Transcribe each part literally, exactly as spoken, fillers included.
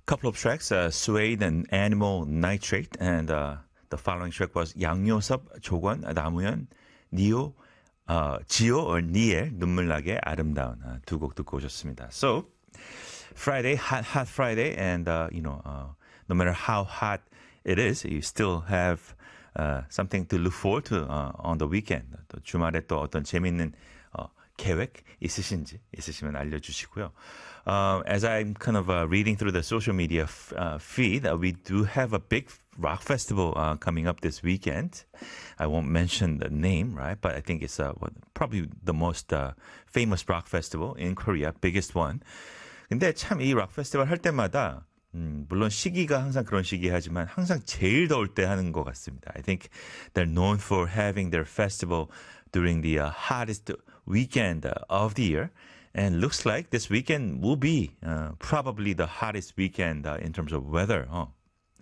couple of tracks, uh, Suede and Animal Nitrate, and uh, the following track was 양요섭, 조건, 남우현, 니오, uh, 지오 or 니엘, 눈물나게 아름다운 uh, 두 곡 듣고 오셨습니다. So, Friday, hot, hot Friday, and uh, you know, uh, no matter how hot it is, you still have uh, something to look forward to uh, on the weekend. 또 주말에 또 어떤 재밌는 어, 계획 있으신지 있으시면 알려주시고요. Uh, as I'm kind of uh, reading through the social media f- uh, feed, uh, we do have a big rock festival uh, coming up this weekend. I won't mention the name, right? But I think it's uh, probably the most uh, famous rock festival in Korea, biggest one. 근데 참 이 락 페스티벌 할 때마다 음, 물론 시기가 항상 그런 시기 하지만 항상 제일 더울 때 하는 것 같습니다. I think they're known for having their festival during the uh, hottest weekend of the year. And looks like this weekend will be uh, probably the hottest weekend uh, in terms of weather. 어.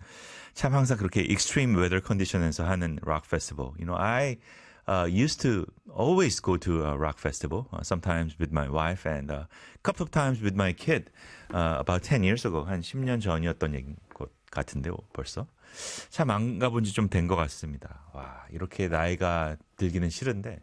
참 항상 그렇게 extreme weather condition에서 하는 rock festival. You know, I uh, used to always go to a rock festival, uh, sometimes with my wife and a couple of times with my kid. Uh, about ten years ago, 한 십 년 전이었던 얘기 것 같은데요, 벌써. 참 안 가본 지 좀 된 것 같습니다. 와, 이렇게 나이가 들기는 싫은데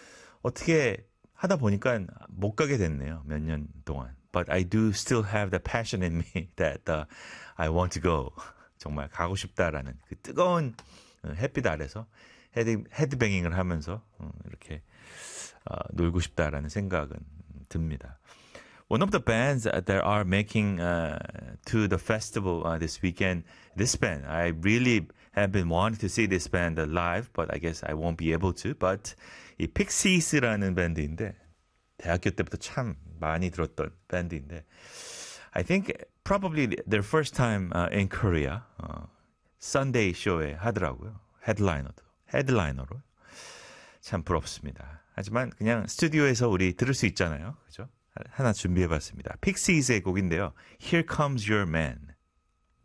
어떻게 하다 보니까 못 가게 됐네요. 몇 년 동안. But I do still have the passion in me that uh, I want to go. 정말 가고 싶다라는 그 뜨거운 햇빛 아래서 헤드, 헤드뱅잉을 하면서 이렇게 어, 놀고 싶다라는 생각은 듭니다. One of the bands that are making uh, to the festival uh, this weekend, this band, I really have been wanting to see this band live, but I guess I won't be able to. But 이 픽시스라는 밴드인데 대학교 때부터 참 많이 들었던 밴드인데 I think probably their first time uh, in Korea uh, Sunday show에 하더라고요. 헤드라이너도 헤드라이너로 참 부럽습니다. 하지만 그냥 스튜디오에서 우리 들을 수 있잖아요, 그죠? 하나 준비해봤습니다. 픽시스의 곡인데요. Here Comes Your Man.